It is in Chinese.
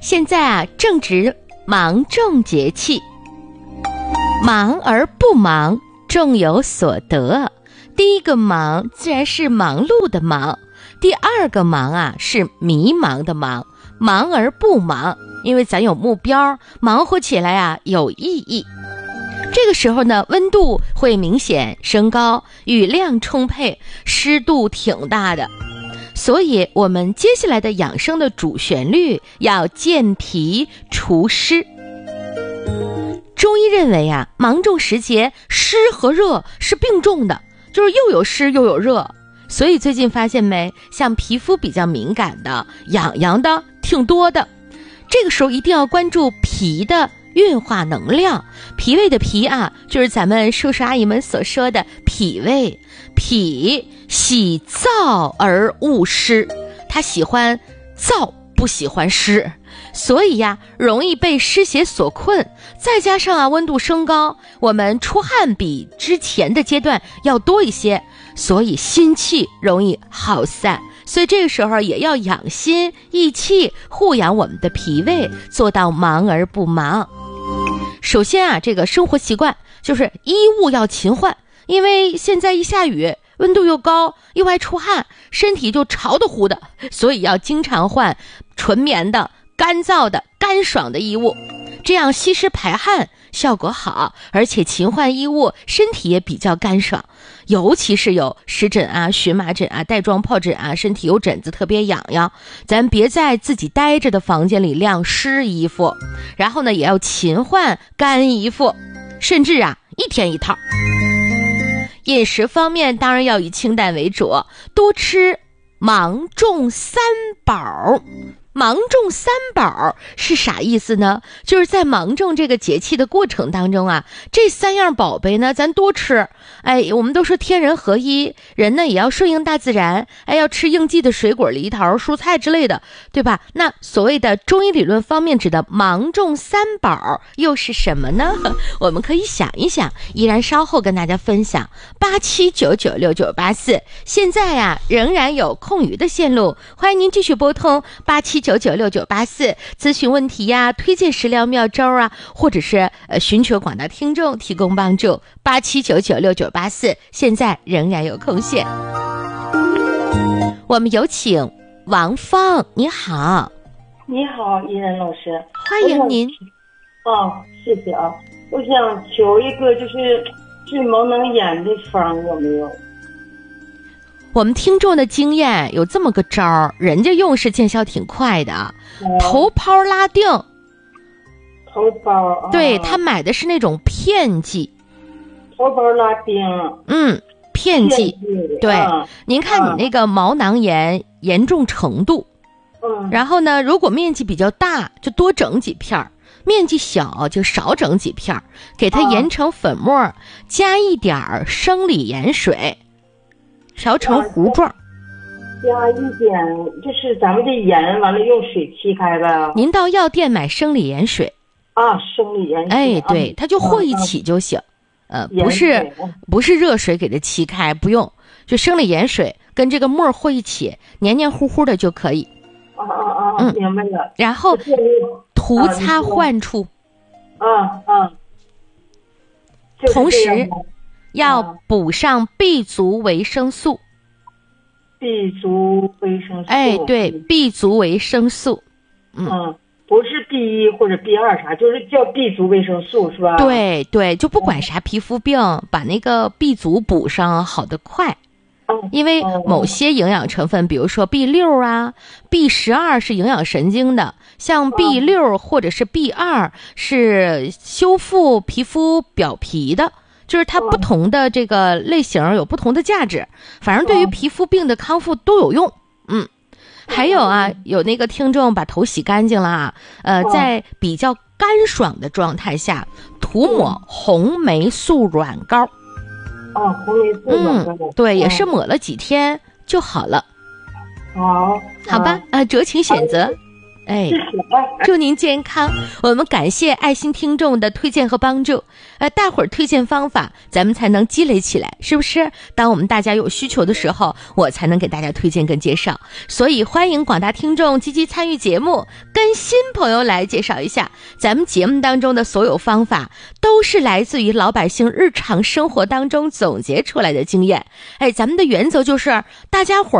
现在啊，正值芒种节气，忙而不忙，种有所得。第一个忙自然是忙碌的忙，第二个忙啊是迷茫的忙，忙而不忙，因为咱有目标，忙活起来啊有意义。这个时候呢，温度会明显升高，雨量充沛，湿度挺大的。所以我们接下来的养生的主旋律要健脾除湿。中医认为啊，芒种时节湿和热是并重的，就是又有湿又有热。所以最近发现没，像皮肤比较敏感的、痒痒的挺多的。这个时候一定要关注脾的运化能量。脾胃的脾啊，就是咱们叔叔阿姨们所说的脾胃。脾喜燥而恶湿，他喜欢燥不喜欢湿，所以呀容易被湿邪所困。再加上啊温度升高，我们出汗比之前的阶段要多一些，所以心气容易耗散。所以这个时候也要养心益气，护养我们的脾胃，做到忙而不忙。首先啊，这个生活习惯就是衣物要勤换，因为现在一下雨，温度又高，又爱出汗，身体就潮得乎的，所以要经常换纯棉的、干燥的、干爽的衣物，这样吸湿排汗效果好，而且勤换衣物，身体也比较干爽。尤其是有湿疹啊、荨麻疹啊、带状疱疹啊，身体有疹子特别痒痒，咱别在自己待着的房间里晾湿衣服，然后呢也要勤换干衣服，甚至啊一天一套。饮食方面当然要以清淡为主，多吃芒种三宝。芒种三宝是啥意思呢？就是在芒种这个节气的过程当中啊，这三样宝贝呢咱多吃。我们都说天人合一，人呢也要顺应大自然，要吃应季的水果、梨桃、蔬菜之类的，对吧？那所谓的中医理论方面指的芒种三宝又是什么呢？我们可以想一想，依然稍后跟大家分享。87996984，现在啊仍然有空余的线路，欢迎您继续拨通87996984咨询问题呀、推荐食疗妙招啊，或者是寻求广大听众提供帮助。87996984，现在仍然有空线。我们有请王芳，你好。 你好，依然老师， 欢迎您。 谢谢啊。我想求一个就是治蒙能眼的方有没有？ 我们听众的经验有这么个招儿，人家用是见效挺快的，头泡拉定。 头泡对，他买的是那种片剂。 头泡拉丁， 片剂，对，您看你那个毛囊炎严重程度，然后呢，如果面积比较大，就多整几片，面积小就少整几片，给它研成粉末，加一点生理盐水，调成糊状。 加一点，就是咱们的盐，完了用水沏开呗。 您到药店买生理盐水。 生理盐水。 对，它就和一起就行。不是热水给它沏开，不用，就生理盐水跟这个沫和一起，黏黏糊糊的就可以。 明白了。 然后涂擦患处。同时要补上 B 族维生素。 B 族维生素。 对 ，B 族维生素。 不是 B1 或者 B2啥，就是叫 B 族维生素是吧？ 对，就不管啥皮肤病，把那个 B 族补上好得快。因为某些营养成分，比如说 B6 啊、B12是营养神经的，像 B6 或者是 B2是修复皮肤表皮的，就是它不同的这个类型有不同的价值，反正对于皮肤病的康复都有用。还有啊，有那个听众把头洗干净了啊，在比较干爽的状态下，涂抹红霉素软膏。 红霉素软膏。 对，也是抹了几天就好了。好吧，酌情选择。祝您健康。我们感谢爱心听众的推荐和帮助，大伙儿推荐方法咱们才能积累起来，是不是？当我们大家有需求的时候，我才能给大家推荐跟介绍。所以欢迎广大听众积极参与节目，跟跟新朋友来介绍一下，咱们节目当中的所有方法都是来自于老百姓日常生活当中总结出来的经验。咱们的原则就是大家伙